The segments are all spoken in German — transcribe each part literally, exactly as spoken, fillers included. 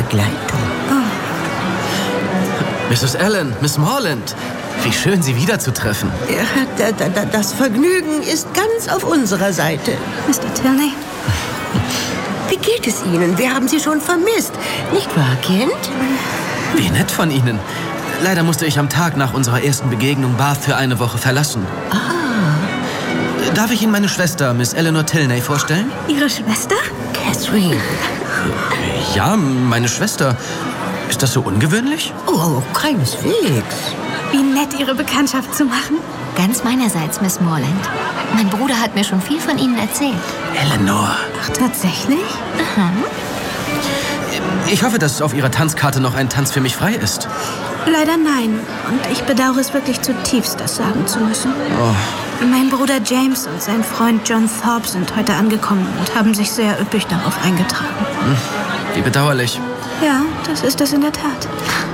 Begleitung. Oh. Misses Allen, Miss Morland, wie schön, Sie wiederzutreffen. Ja, da, da, da, das Vergnügen ist ganz auf unserer Seite. Mister Tilney? Wie geht es Ihnen? Wir haben Sie schon vermisst. Nicht wahr, Kind? Wie nett von Ihnen. Leider musste ich am Tag nach unserer ersten Begegnung Bath für eine Woche verlassen. Ah. Darf ich Ihnen meine Schwester, Miss Eleanor Tilney, vorstellen? Ihre Schwester? Catherine. Ja, meine Schwester. Ist das so ungewöhnlich? Oh, keineswegs. Wie nett, Ihre Bekanntschaft zu machen. Ganz meinerseits, Miss Morland. Mein Bruder hat mir schon viel von Ihnen erzählt. Eleanor. Ach, tatsächlich? Aha. Ich hoffe, dass auf Ihrer Tanzkarte noch ein Tanz für mich frei ist. Leider nein. Und ich bedauere es wirklich zutiefst, das sagen zu müssen. Oh. Mein Bruder James und sein Freund John Thorpe sind heute angekommen und haben sich sehr üppig darauf eingetragen. Hm, wie bedauerlich. Ja, das ist es in der Tat.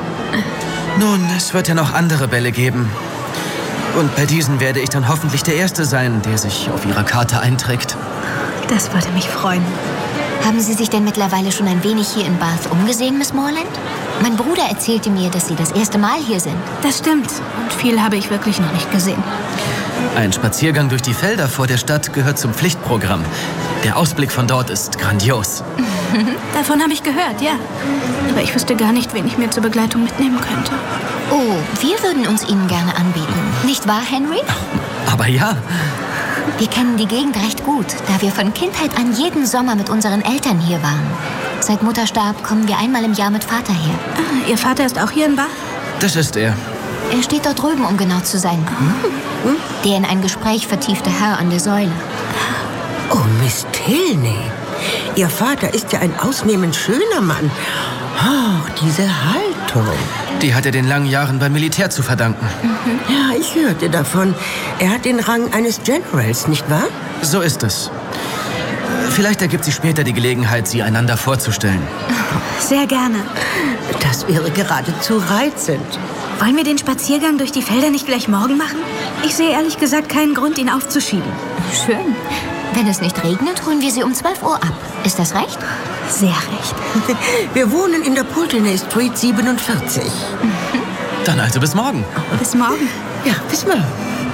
Nun, es wird ja noch andere Bälle geben. Und bei diesen werde ich dann hoffentlich der Erste sein, der sich auf Ihrer Karte einträgt. Das würde mich freuen. Haben Sie sich denn mittlerweile schon ein wenig hier in Bath umgesehen, Miss Morland? Mein Bruder erzählte mir, dass Sie das erste Mal hier sind. Das stimmt. Und viel habe ich wirklich noch nicht gesehen. Ein Spaziergang durch die Felder vor der Stadt gehört zum Pflichtprogramm. Der Ausblick von dort ist grandios. Davon habe ich gehört, ja. Aber ich wüsste gar nicht, wen ich mir zur Begleitung mitnehmen könnte. Oh, wir würden uns Ihnen gerne anbieten. Nicht wahr, Henry? Aber ja. Wir kennen die Gegend recht gut, da wir von Kindheit an jeden Sommer mit unseren Eltern hier waren. Seit Mutter starb, kommen wir einmal im Jahr mit Vater her. Ah, Ihr Vater ist auch hier in Bath? Das ist er. Er steht dort drüben, um genau zu sein. Hm? Der in ein Gespräch vertiefte Herr an der Säule. Oh, Miss Tilney. Ihr Vater ist ja ein ausnehmend schöner Mann. Oh, diese Haltung. Die hat er den langen Jahren beim Militär zu verdanken. Mhm. Ja, ich hörte davon. Er hat den Rang eines Generals, nicht wahr? So ist es. Vielleicht ergibt sich später die Gelegenheit, sie einander vorzustellen. Sehr gerne. Das wäre geradezu reizend. Wollen wir den Spaziergang durch die Felder nicht gleich morgen machen? Ich sehe ehrlich gesagt keinen Grund, ihn aufzuschieben. Schön. Wenn es nicht regnet, holen wir sie um zwölf Uhr ab. Ist das recht? Sehr recht. Wir wohnen in der Pulteney Street siebenundvierzig. Dann also bis morgen. Bis morgen. Ja, bis morgen.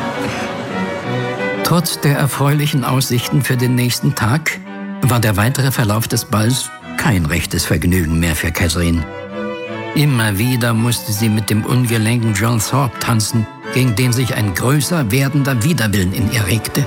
Trotz der erfreulichen Aussichten für den nächsten Tag war der weitere Verlauf des Balls kein rechtes Vergnügen mehr für Catherine. Immer wieder musste sie mit dem ungelenken John Thorpe tanzen, gegen den sich ein größer werdender Widerwillen in ihr regte.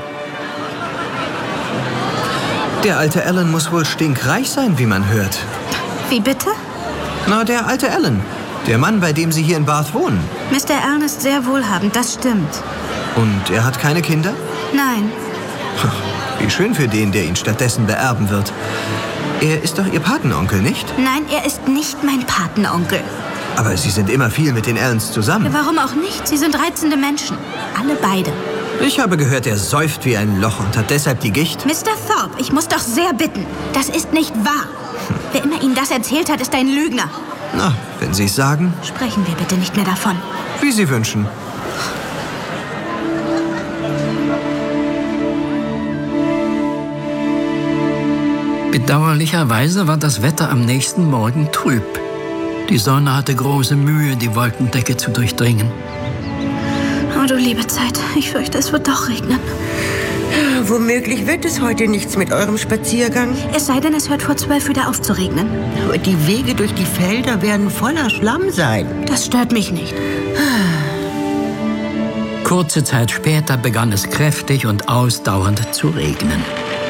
Der alte Alan muss wohl stinkreich sein, wie man hört. Wie bitte? Na, der alte Alan. Der Mann, bei dem Sie hier in Bath wohnen. Mister Allen ist sehr wohlhabend, das stimmt. Und er hat keine Kinder? Nein. Wie schön für den, der ihn stattdessen beerben wird. Er ist doch Ihr Patenonkel, nicht? Nein, er ist nicht mein Patenonkel. Aber Sie sind immer viel mit den Allens zusammen. Warum auch nicht? Sie sind reizende Menschen. Alle beide. Ich habe gehört, er säuft wie ein Loch und hat deshalb die Gicht. Mister Thorpe, ich muss doch sehr bitten. Das ist nicht wahr. Hm. Wer immer Ihnen das erzählt hat, ist ein Lügner. Na, wenn Sie es sagen. Sprechen wir bitte nicht mehr davon. Wie Sie wünschen. Bedauerlicherweise war das Wetter am nächsten Morgen trüb. Die Sonne hatte große Mühe, die Wolkendecke zu durchdringen. Oh, du liebe Zeit. Ich fürchte, es wird doch regnen. Womöglich wird es heute nichts mit eurem Spaziergang. Es sei denn, es hört vor zwölf wieder auf zu regnen. Aber die Wege durch die Felder werden voller Schlamm sein. Das stört mich nicht. Kurze Zeit später begann es kräftig und ausdauernd zu regnen.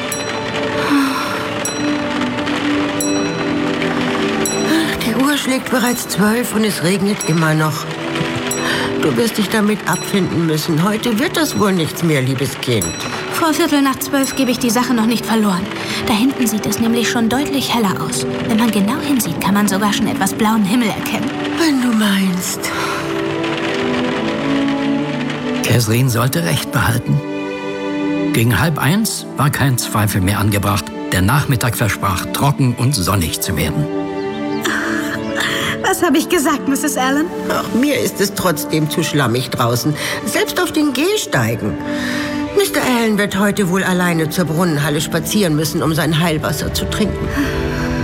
Die Uhr schlägt bereits zwölf und es regnet immer noch. Du wirst dich damit abfinden müssen. Heute wird das wohl nichts mehr, liebes Kind. Vor Viertel nach zwölf gebe ich die Sache noch nicht verloren. Da hinten sieht es nämlich schon deutlich heller aus. Wenn man genau hinsieht, kann man sogar schon etwas blauen Himmel erkennen. Wenn du meinst. Catherine sollte recht behalten. Gegen halb eins war kein Zweifel mehr angebracht. Der Nachmittag versprach, trocken und sonnig zu werden. Was habe ich gesagt, Misses Allen? Ach, mir ist es trotzdem zu schlammig draußen. Selbst auf den Gehsteigen. Mister Allen wird heute wohl alleine zur Brunnenhalle spazieren müssen, um sein Heilwasser zu trinken.